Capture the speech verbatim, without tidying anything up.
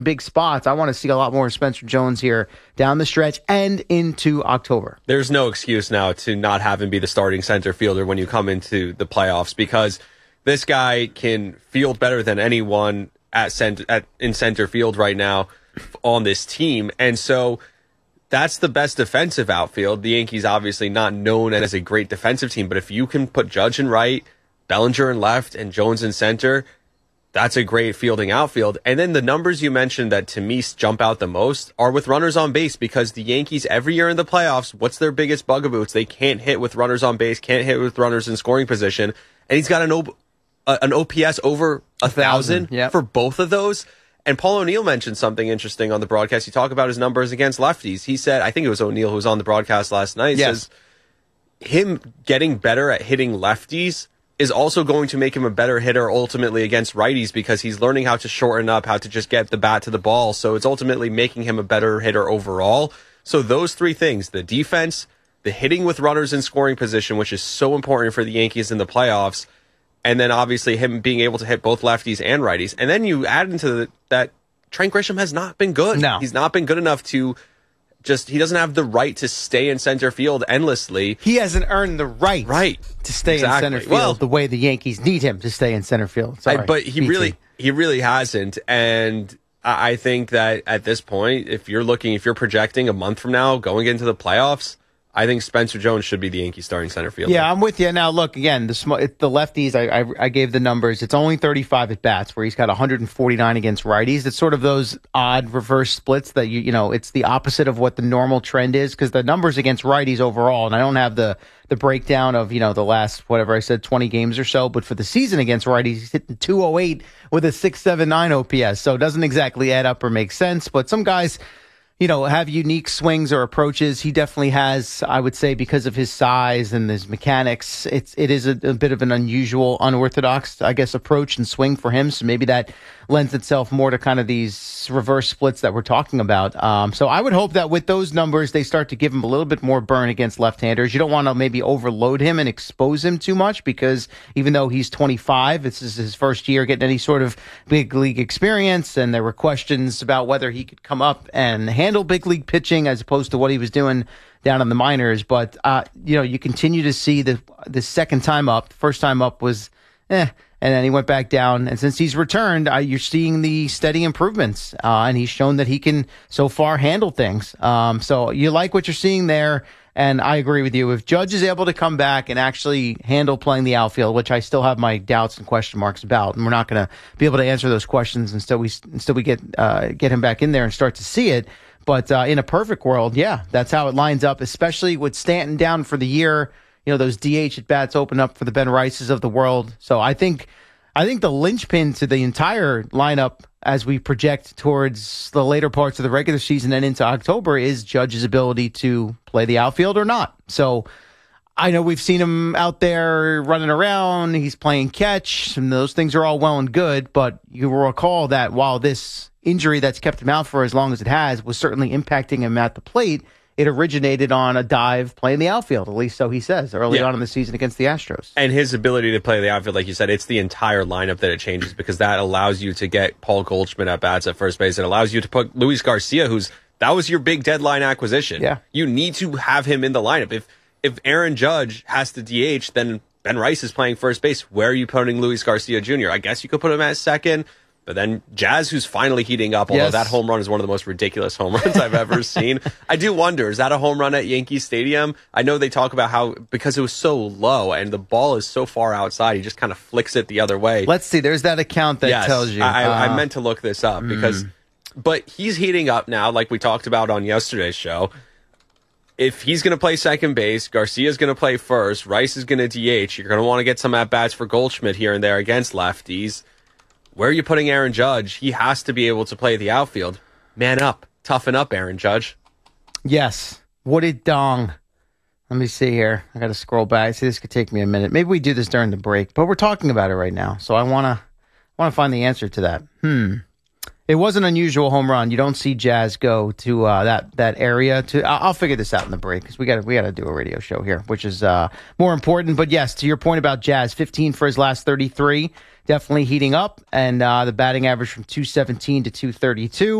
big spots. I want to see a lot more of Spencer Jones here down the stretch and into October. There's no excuse now to not have him be the starting center fielder when you come into the playoffs, because this guy can field better than anyone at center, at, in center field right now on this team. And so that's the best defensive outfield. The Yankees obviously not known as a great defensive team, but if you can put Judge in right, Bellinger in left, and Jones in center, that's a great fielding outfield. And then the numbers you mentioned that to me jump out the most are with runners on base, because the Yankees every year in the playoffs, what's their biggest bugaboo? It's they can't hit with runners on base, can't hit with runners in scoring position. And he's got an, o- uh, an O P S over a thousand, thousand yep. for both of those. And Paul O'Neill mentioned something interesting on the broadcast. He talked about his numbers against lefties. He said, I think it was O'Neill who was on the broadcast last night, yes. says him getting better at hitting lefties is also going to make him a better hitter ultimately against righties, because he's learning how to shorten up, how to just get the bat to the ball. So it's ultimately making him a better hitter overall. So those three things, the defense, the hitting with runners in scoring position, which is so important for the Yankees in the playoffs, and then obviously him being able to hit both lefties and righties. And then you add into the, that Trent Grisham has not been good. No. He's not been good enough to just, he doesn't have the right to stay in center field endlessly. He hasn't earned the right, right. to stay exactly. in center field well, the way the Yankees need him to stay in center field. Sorry, I, but he B T. really, he really hasn't. And I think that at this point, if you're looking, if you're projecting a month from now going into the playoffs, I think Spencer Jones should be the Yankees starting center fielder. Yeah, I'm with you. Now, look, again, the sm- it, the lefties, I, I I gave the numbers. It's only thirty-five at bats, where he's got one hundred forty-nine against righties. It's sort of those odd reverse splits that, you you know, it's the opposite of what the normal trend is, because the numbers against righties overall, and I don't have the, the breakdown of, you know, the last, whatever I said, twenty games or so, but for the season against righties, he's hitting two oh eight with a six seventy-nine O P S. So it doesn't exactly add up or make sense, but some guys, you know, have unique swings or approaches. He definitely has, I would say, because of his size and his mechanics, it's, it is a, a bit of an unusual, unorthodox, I guess, approach and swing for him. So maybe that lends itself more to kind of these reverse splits that we're talking about. Um, so I would hope that with those numbers, they start to give him a little bit more burn against left-handers. You don't want to maybe overload him and expose him too much, because even though he's twenty-five, this is his first year getting any sort of big league experience, and there were questions about whether he could come up and handle big league pitching as opposed to what he was doing down in the minors. But, uh, you know, you continue to see the the second time up. The first time up was eh, and then he went back down. And since he's returned, uh, you're seeing the steady improvements. Uh, and he's shown that he can so far handle things. Um, so you like what you're seeing there. And I agree with you. If Judge is able to come back and actually handle playing the outfield, which I still have my doubts and question marks about, and we're not going to be able to answer those questions until we until we get uh, get him back in there and start to see it. But uh, in a perfect world, yeah, that's how it lines up, especially with Stanton down for the year. You know, those D H at bats open up for the Ben Rices of the world. So I think I think the linchpin to the entire lineup as we project towards the later parts of the regular season and into October is Judge's ability to play the outfield or not. So I know we've seen him out there running around. He's playing catch, and those things are all well and good. But you will recall that while this injury that's kept him out for as long as it has was certainly impacting him at the plate, it originated on a dive playing the outfield, at least so he says, early yeah. on in the season against the Astros. And his ability to play the outfield, like you said, it's the entire lineup that it changes, because that allows you to get Paul Goldschmidt at bats at first base. It allows you to put Luis Garcia, who's that was your big deadline acquisition. Yeah. You need to have him in the lineup. If if Aaron Judge has to D H, then Ben Rice is playing first base. Where are you putting Luis Garcia Junior? I guess you could put him at second. But then Jazz, who's finally heating up, although yes. that home run is one of the most ridiculous home runs I've ever seen. I do wonder, is that a home run at Yankee Stadium? I know they talk about how, because it was so low and the ball is so far outside, he just kind of flicks it the other way. Let's see. There's that account that yes, tells you. I, uh, I meant to look this up because, mm. but he's heating up now, like we talked about on yesterday's show. If he's going to play second base, Garcia's going to play first, Rice is going to D H, you're going to want to get some at-bats for Goldschmidt here and there against lefties. Where are you putting Aaron Judge? He has to be able to play the outfield. Man up. Toughen up, Aaron Judge. Yes. Wooded Dong. Let me see here. I got to scroll back. See, this could take me a minute. Maybe we do this during the break, but we're talking about it right now. So I want to want to find the answer to that. Hmm. It was an unusual home run. You don't see Jazz go to uh, that that area. To I'll, I'll figure this out in the break because we got we got to do a radio show here, which is uh, more important. But yes, to your point about Jazz, fifteen for his last thirty-three, definitely heating up, and uh, the batting average from two seventeen to two thirty-two.